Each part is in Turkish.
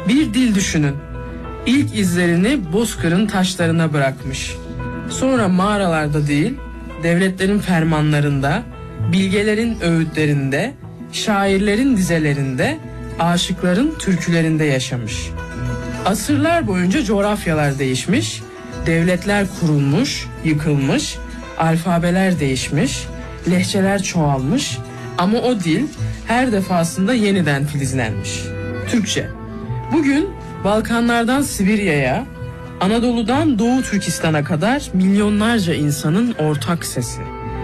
Bir dil düşünün. İlk izlerini Bozkır'ın taşlarına bırakmış. Sonra mağaralarda değil, devletlerin fermanlarında, bilgelerin öğütlerinde, şairlerin dizelerinde, aşıkların türkülerinde yaşamış. Asırlar boyunca coğrafyalar değişmiş, devletler kurulmuş, yıkılmış, alfabeler değişmiş, lehçeler çoğalmış ama o dil her defasında yeniden filizlenmiş. Türkçe. Bugün Balkanlardan Sibirya'ya, Anadolu'dan Doğu Türkistan'a kadar milyonlarca insanın ortak sesi.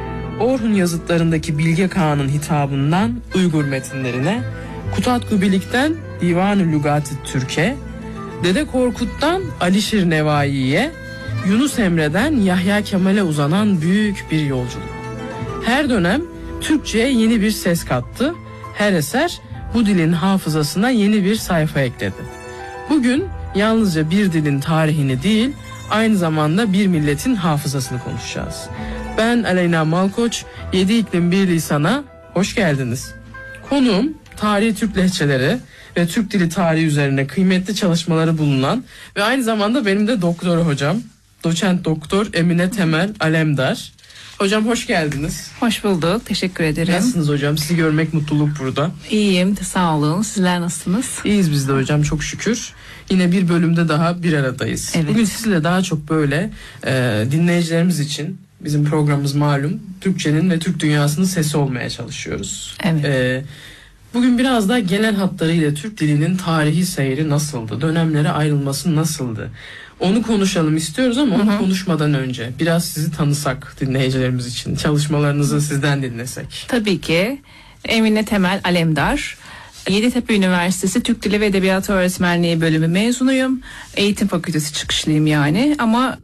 Orhun yazıtlarındaki Bilge Kağan'ın hitabından Uygur metinlerine, Kutatku Bilik'ten Divan-ı Lügat-ı Türk'e, Dede Korkut'tan Alişir Nevai'ye, Yunus Emre'den Yahya Kemal'e uzanan büyük bir yolculuk. Her dönem Türkçe'ye yeni bir ses kattı, her eser bu dilin hafızasına yeni bir sayfa ekledi. Bugün yalnızca bir dilin tarihini değil, aynı zamanda bir milletin hafızasını konuşacağız. Ben Aleyna Malkoç, 7 İklim Bir Lisan'a hoş geldiniz. Konuğum tarihi Türk lehçeleri ve Türk dili tarihi üzerine kıymetli çalışmaları bulunan ve aynı zamanda benim de doktor hocam, doçent doktor Emine Temel Alemdar. Hocam hoş geldiniz. Hoş bulduk. Teşekkür ederim. Nasılsınız hocam? Sizi görmek mutluluk burada. İyiyim. Sağ olun. Sizler nasılsınız? İyiyiz biz de hocam çok şükür. Yine bir bölümde daha bir aradayız. Evet. Bugün sizinle daha çok böyle dinleyicilerimiz için bizim programımız malum Türkçenin ve Türk dünyasının sesi olmaya çalışıyoruz. Evet. Bugün biraz daha genel hatlarıyla Türk dilinin tarihi seyri nasıldı? Dönemlere ayrılması nasıldı? Onu konuşalım istiyoruz ama onu konuşmadan önce biraz sizi tanısak dinleyicilerimiz için. Çalışmalarınızı sizden dinlesek. Tabii ki. Emine Temel Alemdar. Yeditepe Üniversitesi Türk Dili ve Edebiyatı Öğretmenliği bölümü mezunuyum. Eğitim fakültesi çıkışlıyım yani ama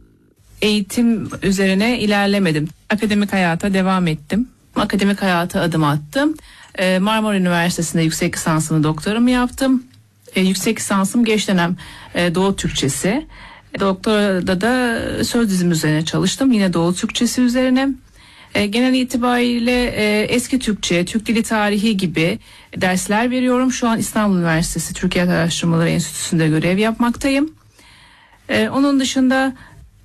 eğitim üzerine ilerlemedim. Akademik hayata devam ettim. Akademik hayata adım attım. Marmara Üniversitesi'nde yüksek lisansımı, doktoramı yaptım. Yüksek lisansım geç dönem Doğu Türkçesi. Doktorada da söz dizimi üzerine çalıştım. Yine Doğu Türkçesi üzerine. Genel itibariyle eski Türkçe, Türk Dili Tarihi gibi dersler veriyorum. Şu an İstanbul Üniversitesi Türkiye Araştırmaları Enstitüsü'nde görev yapmaktayım. Onun dışında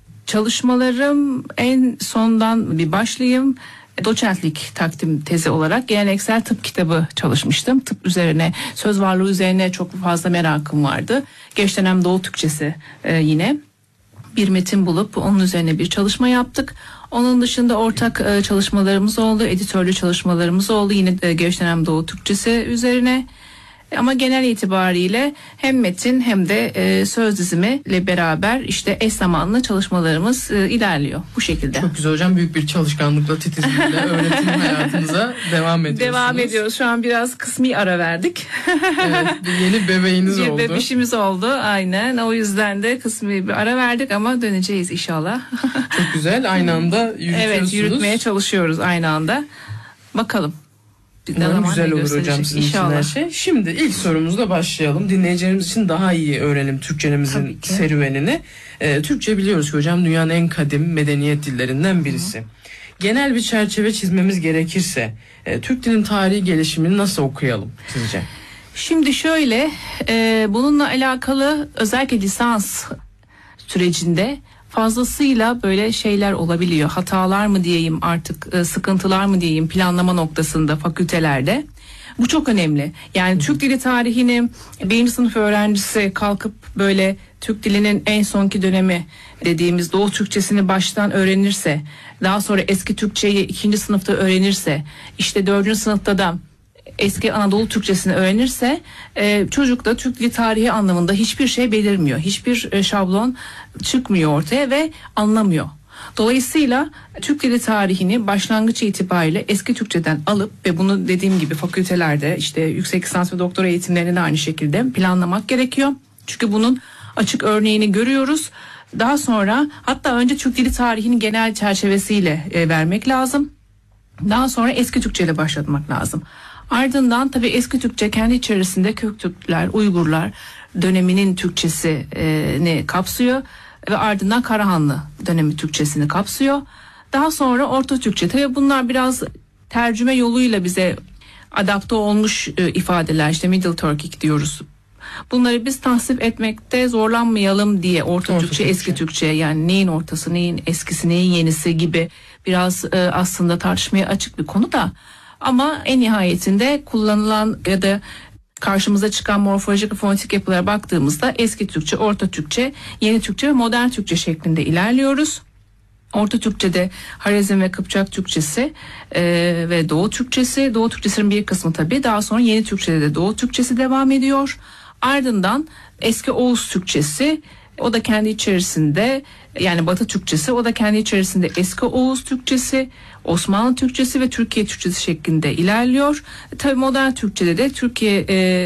çalışmalarım en sondan bir başlayayım. Doçentlik takdim tezi olarak geleneksel tıp kitabı çalışmıştım. Tıp üzerine, söz varlığı üzerine çok fazla merakım vardı. Geç dönem Doğu Türkçesi yine bir metin bulup onun üzerine bir çalışma yaptık. Onun dışında ortak çalışmalarımız oldu, editörlü çalışmalarımız oldu yine geç dönem Doğu Türkçesi üzerine. Ama genel itibariyle hem metin hem de söz dizimi ile beraber işte eş zamanlı çalışmalarımız ilerliyor bu şekilde. Çok güzel hocam, büyük bir çalışkanlıkla, titizlikle öğretim hayatınıza devam ediyorsunuz. Devam ediyoruz. Şu an biraz kısmi ara verdik. Evet, bir yeni bebeğiniz oldu. Bir bebişimiz oldu aynen. O yüzden de kısmi bir ara verdik ama döneceğiz inşallah. Çok güzel, aynı anda yürütüyorsunuz. Evet, yürütmeye çalışıyoruz aynı anda. Bakalım. Umarım güzel olur hocam sizin için her şey. Şimdi ilk sorumuzla başlayalım. Dinleyicilerimiz için daha iyi öğrenelim Türkçemizin serüvenini. Türkçe biliyoruz ki hocam dünyanın en kadim medeniyet dillerinden birisi. Genel bir çerçeve çizmemiz gerekirse Türk dilinin tarihi gelişimini nasıl okuyalım sizce? Şimdi şöyle bununla alakalı özellikle lisans sürecinde fazlasıyla böyle şeyler olabiliyor. Hatalar mı diyeyim artık, sıkıntılar mı diyeyim planlama noktasında fakültelerde. Bu çok önemli. Yani Türk dili tarihini 1. sınıf öğrencisi kalkıp böyle Türk dilinin en sonki dönemi dediğimiz Doğu Türkçesini baştan öğrenirse, daha sonra eski Türkçeyi 2. sınıfta öğrenirse, işte 4. sınıfta da eski Anadolu Türkçesini öğrenirse çocuk da Türk dili tarihi anlamında hiçbir şey belirmiyor. Hiçbir şablon çıkmıyor ortaya ve anlamıyor. Dolayısıyla Türk dili tarihini başlangıç itibariyle eski Türkçeden alıp ve bunu dediğim gibi fakültelerde işte yüksek lisans ve doktora eğitimlerini de aynı şekilde planlamak gerekiyor. Çünkü bunun açık örneğini görüyoruz. Daha sonra hatta önce Türk dili tarihini genel çerçevesiyle vermek lazım. Daha sonra eski Türkçe ile başlatmak lazım. Ardından tabii eski Türkçe kendi içerisinde Köktürkler, Uygurlar döneminin Türkçesini kapsıyor ve ardından Karahanlı dönemi Türkçesini kapsıyor. Daha sonra Orta Türkçe. Tabii bunlar biraz tercüme yoluyla bize adapte olmuş ifadeler. İşte Middle Turkic diyoruz. Bunları biz tasnif etmekte zorlanmayalım diye Orta Orta Türkçe, Türkçe. Eski Türkçe, yani neyin ortası, neyin eskisi, neyin yenisi gibi biraz aslında tartışmaya açık bir konu da, ama en nihayetinde kullanılan ya da karşımıza çıkan morfolojik ve fonetik yapılara baktığımızda Eski Türkçe, Orta Türkçe, Yeni Türkçe ve Modern Türkçe şeklinde ilerliyoruz. Orta Türkçe'de Harezm ve Kıpçak Türkçesi ve Doğu Türkçesi. Doğu Türkçesinin bir kısmı tabii. Daha sonra Yeni Türkçe'de de Doğu Türkçesi devam ediyor. Ardından Eski Oğuz Türkçesi, o da kendi içerisinde, yani Batı Türkçesi, o da kendi içerisinde Eski Oğuz Türkçesi, Osmanlı Türkçesi ve Türkiye Türkçesi şeklinde ilerliyor. Tabii modern Türkçe'de de Türkiye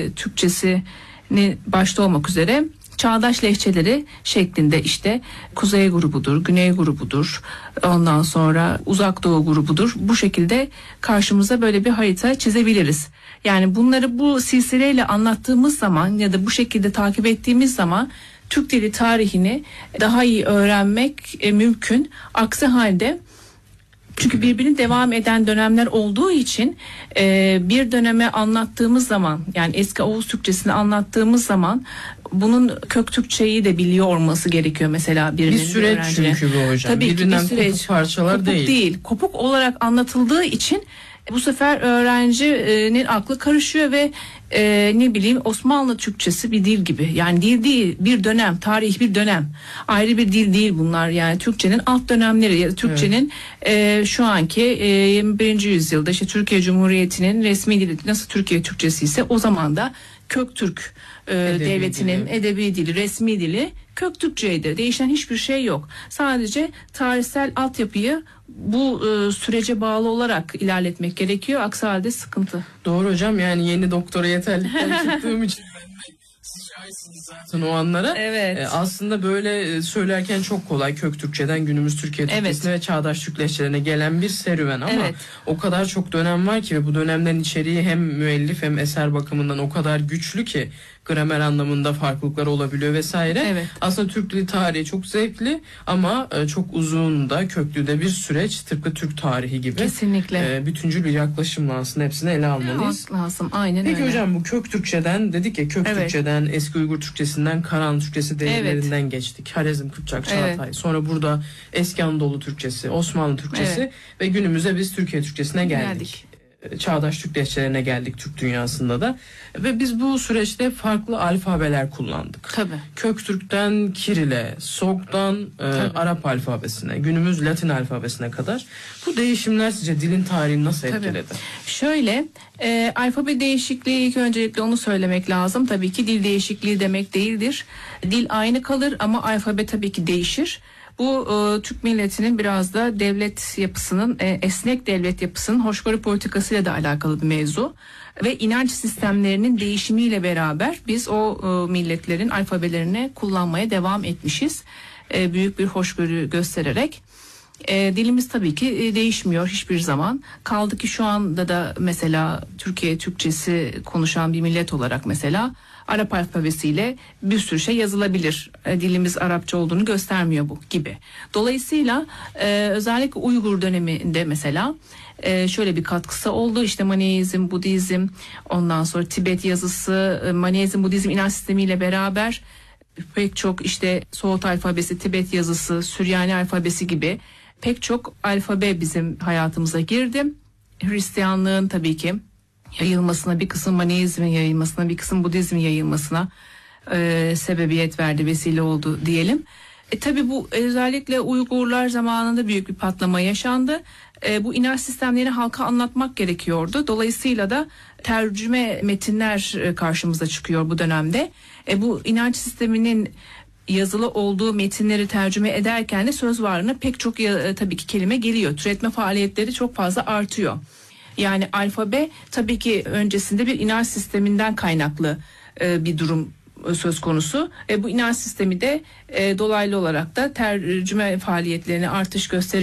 Türkçesini başta olmak üzere çağdaş lehçeleri şeklinde, işte Kuzey grubudur, Güney grubudur, ondan sonra Uzak Doğu grubudur. Bu şekilde karşımıza böyle bir harita çizebiliriz. Yani bunları bu silsileyle anlattığımız zaman ya da bu şekilde takip ettiğimiz zaman Türk dili tarihini daha iyi öğrenmek mümkün. Aksi halde, çünkü birbirini devam eden dönemler olduğu için bir döneme anlattığımız zaman, yani Eski Oğuz Türkçesini anlattığımız zaman bunun Kök Türkçeyi de biliyor olması gerekiyor mesela birinin, Bir süreç öğrencinin. çünkü bu hocam. Tabii birbirinden ki bir süreç. kopuk parçalar Kopuk değil. Kopuk olarak anlatıldığı için bu sefer öğrencinin aklı karışıyor ve ne bileyim, Osmanlı Türkçesi bir dil gibi. Yani dil değil, bir dönem, tarih bir dönem. Ayrı bir dil değil bunlar. Yani Türkçenin alt dönemleri ya da Türkçenin şu anki 21. yüzyılda işte Türkiye Cumhuriyeti'nin resmi dili nasıl Türkiye Türkçesi ise, o zaman da Köktürk devletinin edebi dili, resmi dili Köktürkçeydi. Değişen hiçbir şey yok. Sadece tarihsel altyapıyı bu sürece bağlı olarak ilerletmek gerekiyor. Aksi halde sıkıntı. Doğru hocam, yani yeni doktora yeterlikten çıktığım için siz şahitsiniz zaten o anlara. Evet. Aslında böyle söylerken çok kolay, Kök Türkçeden günümüz Türkiye Türkçesine ve çağdaş Türk lehçelerine gelen bir serüven, ama o kadar çok dönem var ki ve bu dönemlerin içeriği hem müellif hem eser bakımından o kadar güçlü ki gramer anlamında farklılıklar olabiliyor vesaire. Evet. Aslında Türk dili tarihi çok zevkli ama çok uzun da köklü de bir süreç, tıpkı Türk tarihi gibi. Kesinlikle. Bütüncül bir yaklaşımla aslında hepsini ele almalıyız. Lazım. Aynen Peki öyle. hocam, bu Kök Türkçeden dedik ya, Kök Türkçeden, Eski Uygur Türkçesinden, Karahan Türkçesi devrimlerinden geçtik. Harezm, Kıpçak, Çağatay. Sonra burada Eski Anadolu Türkçesi, Osmanlı Türkçesi ve günümüze biz Türkiye Türkçesine geldik. Çağdaş Türk lehçelerine geldik, Türk dünyasında da. Ve biz bu süreçte farklı alfabeler kullandık. Tabii. Köktürk'ten Kiril'e, Sog'dan Arap alfabesine, günümüz Latin alfabesine kadar. Bu değişimler sizce dilin tarihini nasıl etkiledi? Şöyle, alfabe değişikliği, ilk öncelikle onu söylemek lazım. Tabii ki dil değişikliği demek değildir. Dil aynı kalır ama alfabe tabii ki değişir. Bu Türk milletinin biraz da devlet yapısının, esnek devlet yapısının hoşgörü politikasıyla da alakalı bir mevzu. Ve inanç sistemlerinin değişimiyle beraber biz o milletlerin alfabelerini kullanmaya devam etmişiz. Büyük bir hoşgörü göstererek. Dilimiz tabii ki değişmiyor hiçbir zaman. Kaldı ki şu anda da mesela Türkiye Türkçesi konuşan bir millet olarak mesela Arap alfabesiyle bir sürü şey yazılabilir. Dilimiz Arapça olduğunu göstermiyor bu gibi. Dolayısıyla özellikle Uygur döneminde mesela şöyle bir katkısı oldu. İşte Maneizm, Budizm, ondan sonra Tibet yazısı, Maneizm, Budizm inanç sistemiyle beraber pek çok işte Soğut alfabesi, Tibet yazısı, Süryani alfabesi gibi pek çok alfabe bizim hayatımıza girdi. Hristiyanlığın tabii ki yayılmasına, bir kısım Maneizmin yayılmasına, bir kısım Budizmin yayılmasına sebebiyet verdi, vesile oldu diyelim. Tabii bu özellikle Uygurlar zamanında büyük bir patlama yaşandı. Bu inanç sistemlerini halka anlatmak gerekiyordu. Dolayısıyla da tercüme metinler karşımıza çıkıyor bu dönemde. Bu inanç sisteminin yazılı olduğu metinleri tercüme ederken de söz varlığına pek çok tabii ki kelime geliyor. Türetme faaliyetleri çok fazla artıyor. Yani alfabe tabii ki öncesinde bir inanç sisteminden kaynaklı bir durum söz konusu. Bu inanç sistemi de dolaylı olarak da tercüme faaliyetlerine artış gösteriyor.